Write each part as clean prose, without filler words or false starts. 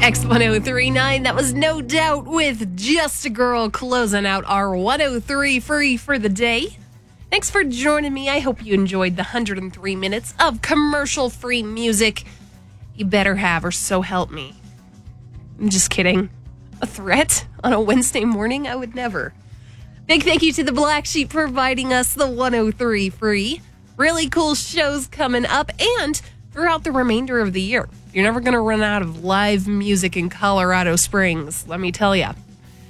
X1039, that was No Doubt with Just a Girl closing out our 103 free for the day. Thanks for joining me. I hope you enjoyed the 103 minutes of commercial-free music. You better have, or so help me. I'm just kidding. A threat on a Wednesday morning? I would never. Big thank you to the Black Sheep providing us the 103 free. Really cool shows coming up and throughout the remainder of the year. You're never going to run out of live music in Colorado Springs, let me tell you.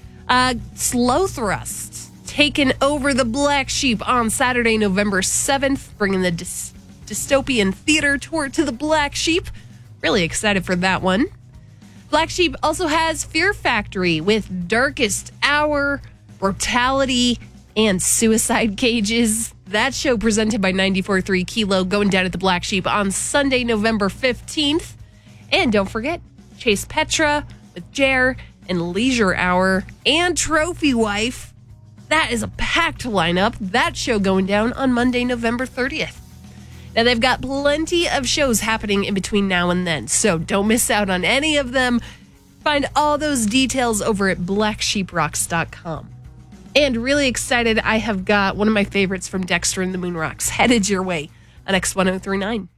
Slow Thrust taking over the Black Sheep on Saturday, November 7th, bringing the Dystopian Theater tour to the Black Sheep. Really excited for that one. Black Sheep also has Fear Factory with Darkest Hour, Brutality, and Suicide Cages. That show presented by 94.3 Kilo going down at the Black Sheep on Sunday, November 15th. And don't forget, Chase Petra with Jer and Leisure Hour and Trophy Wife. That is a packed lineup. That show going down on Monday, November 30th. Now, they've got plenty of shows happening in between now and then, so don't miss out on any of them. Find all those details over at blacksheeprocks.com. And really excited, I have got one of my favorites from Dexter and the Moonrocks headed your way on X1039.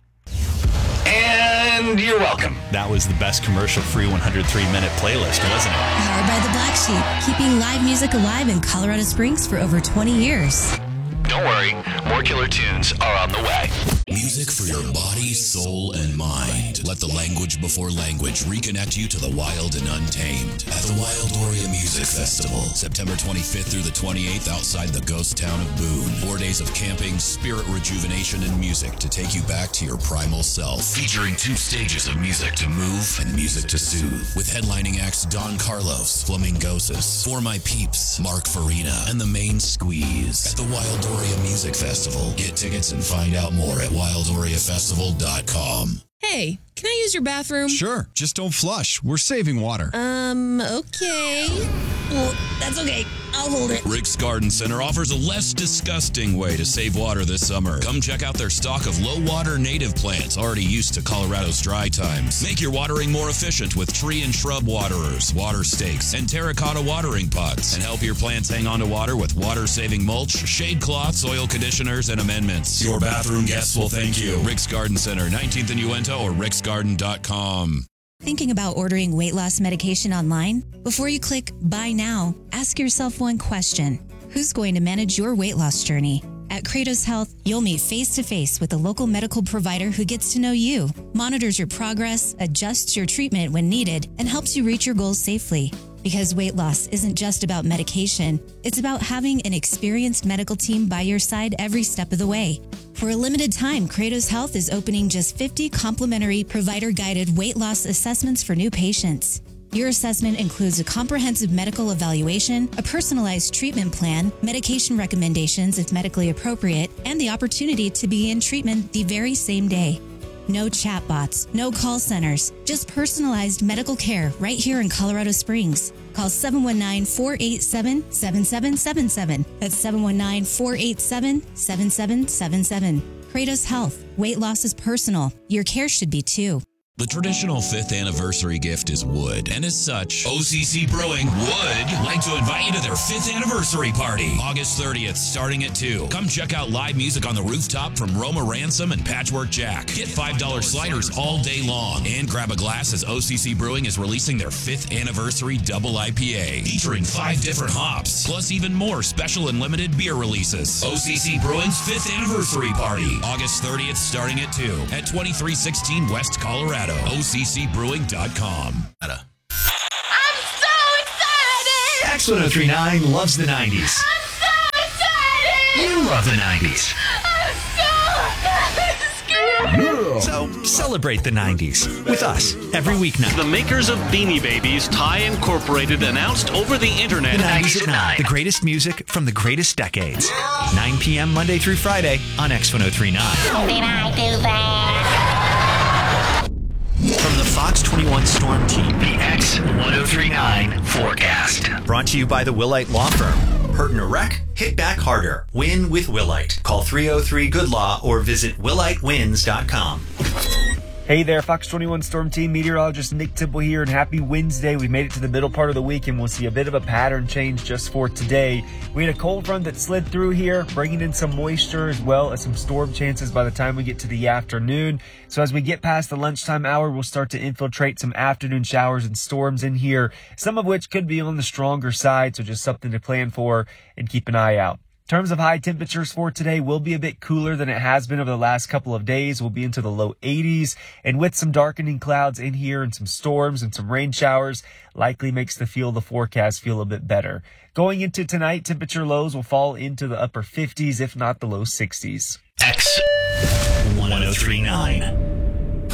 And you're welcome. That was the best commercial-free 103-minute playlist, wasn't it? Powered by the Black Sheep, keeping live music alive in Colorado Springs for over 20 years. Don't worry, more killer tunes are on the way. Music for your body, soul, and mind. Let the language before language reconnect you to the wild and untamed at the Wildoria Music Festival, September 25th through the 28th outside the ghost town of Boone. 4 days of camping, spirit rejuvenation, and music to take you back to your primal self. Featuring 2 stages of music to move and music to soothe. With headlining acts Don Carlos, Flamingosis, For My Peeps, Mark Farina, and The Main Squeeze. At the Wildoria Music Festival. Get tickets and find out more at wildoriafestival.com. Hey, can I use your bathroom? Sure, just don't flush. We're saving water. Okay. Well, that's okay. I'll hold it. Rick's Garden Center offers a less disgusting way to save water this summer. Come check out their stock of low-water native plants already used to Colorado's dry times. Make your watering more efficient with tree and shrub waterers, water stakes, and terracotta watering pots. And help your plants hang on to water with water-saving mulch, shade cloths, soil conditioners, and amendments. Your bathroom guests will thank you. Rick's Garden Center, 19th and Uinta, or ricksgarden.com. Thinking about ordering weight loss medication online? Before you click Buy Now, ask yourself one question. Who's going to manage your weight loss journey? At Kratos Health, you'll meet face-to-face with a local medical provider who gets to know you, monitors your progress, adjusts your treatment when needed, and helps you reach your goals safely. Because weight loss isn't just about medication, it's about having an experienced medical team by your side every step of the way. For a limited time, Kratos Health is opening just 50 complimentary provider-guided weight loss assessments for new patients. Your assessment includes a comprehensive medical evaluation, a personalized treatment plan, medication recommendations if medically appropriate, and the opportunity to begin treatment the very same day. No chatbots, no call centers, just personalized medical care right here in Colorado Springs. Call 719-487-7777. That's 719-487-7777. Kratos Health. Weight loss is personal. Your care should be too. The traditional 5th anniversary gift is wood, and as such, OCC Brewing would like to invite you to their 5th anniversary party, August 30th, starting at 2. Come check out live music on the rooftop from Roma Ransom and Patchwork Jack. Get $5 sliders all day long, and grab a glass as OCC Brewing is releasing their 5th anniversary double IPA, featuring 5 different hops, plus even more special and limited beer releases. OCC Brewing's 5th anniversary party, August 30th, starting at 2 at 2316 West Colorado. OCCbrewing.com. I'm so excited! X1039 loves the 90s. I'm so excited! You love the 90s. I'm so scared! So celebrate the 90s with us every weeknight. The makers of Beanie Babies, Ty Incorporated, announced over the internet. The 90s at 9. The greatest music from the greatest decades. 9 p.m. Monday through Friday on X1039. Did I do that? From the Fox 21 Storm Team, the X1039 forecast. Brought to you by the Willite Law Firm. Hurt in a wreck? Hit back harder. Win with Willite. Call 303-GOOD-LAW or visit willitewins.com. Hey there, Fox 21 Storm Team meteorologist Nick Temple here, and happy Wednesday. We've made it to the middle part of the week, and we'll see a bit of a pattern change just for today. We had a cold front that slid through here, bringing in some moisture as well as some storm chances by the time we get to the afternoon. So as we get past the lunchtime hour, we'll start to infiltrate some afternoon showers and storms in here, some of which could be on the stronger side, so just something to plan for and keep an eye out. In terms of high temperatures for today, will be a bit cooler than it has been over the last couple of days. We'll be into the low 80s, and with some darkening clouds in here and some storms and some rain showers, likely makes the forecast feel a bit better. Going into tonight, temperature lows will fall into the upper 50s, if not the low 60s. X 1039.